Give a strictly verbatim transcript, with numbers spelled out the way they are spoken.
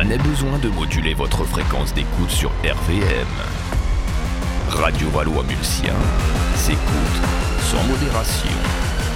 n'est besoin de moduler votre fréquence d'écoute sur R V M. Radio Valois-Mulsien s'écoute sans modération.